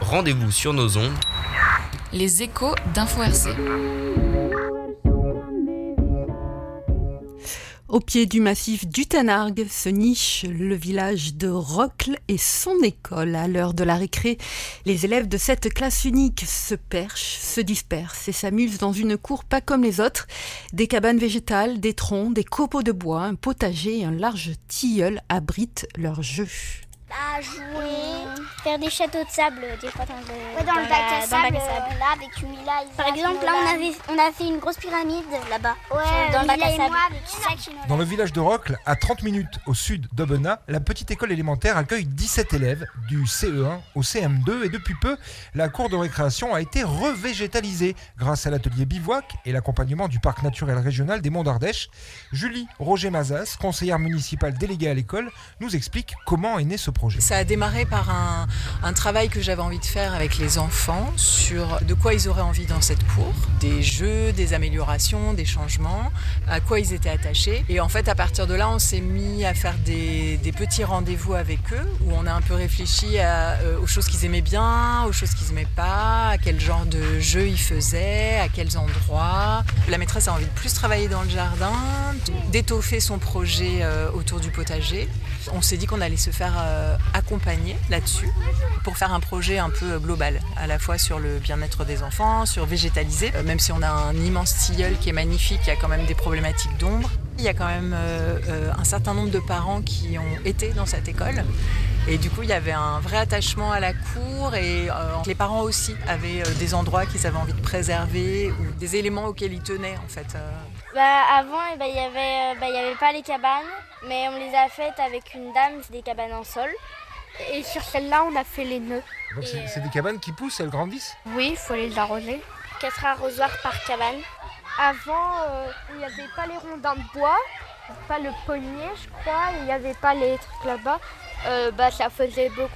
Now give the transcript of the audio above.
rendez-vous sur nos ondes. Les échos d'Info RC. Au pied du massif du Tanargue se niche le village de Rocle et son école. À l'heure de la récré, les élèves de cette classe unique se perchent, se dispersent et s'amusent dans une cour pas comme les autres. Des cabanes végétales, des troncs, des copeaux de bois, un potager et un large tilleul abritent leurs jeux. À jouer, faire des châteaux de sable des fois dans le bac à sable. Là avec Mila, par exemple, là on a fait une grosse pyramide là-bas. Dans le bac à sable. Dans le village de Rocle, à 30 minutes au sud d'Aubenas, la petite école élémentaire accueille 17 élèves du CE1 au CM2 et depuis peu, la cour de récréation a été revégétalisée grâce à l'atelier bivouac et l'accompagnement du parc naturel régional des Monts d'Ardèche. Julie Roger-Mazas, conseillère municipale déléguée à l'école, nous explique comment est né ce projet. Ça a démarré par un travail que j'avais envie de faire avec les enfants sur de quoi ils auraient envie dans cette cour, des jeux, des améliorations, des changements, à quoi ils étaient attachés. Et en fait, à partir de là, on s'est mis à faire des petits rendez-vous avec eux où on a un peu réfléchi aux choses qu'ils aimaient bien, aux choses qu'ils n'aimaient pas, à quel genre de jeux ils faisaient, à quels endroits. La maîtresse a envie de plus travailler dans le jardin, d'étoffer son projet autour du potager. On s'est dit qu'on allait se faire accompagner là-dessus pour faire un projet un peu global, à la fois sur le bien-être des enfants, sur végétaliser. Même si on a un immense tilleul qui est magnifique, il y a quand même des problématiques d'ombre. Il y a quand même un certain nombre de parents qui ont été dans cette école. Et du coup, il y avait un vrai attachement à la cour et les parents aussi avaient des endroits qu'ils avaient envie de préserver ou des éléments auxquels ils tenaient en fait. Avant, il y avait pas les cabanes, mais on les a faites avec une dame, c'est des cabanes en sol. Et sur celle-là, on a fait les nœuds. Donc c'est des cabanes qui poussent, elles grandissent ? Oui, il faut les arroser. 4 arrosoirs par cabane. Avant, il n'y avait pas les rondins de bois, pas le pommier, je crois, il n'y avait pas les trucs là-bas. Ça faisait beaucoup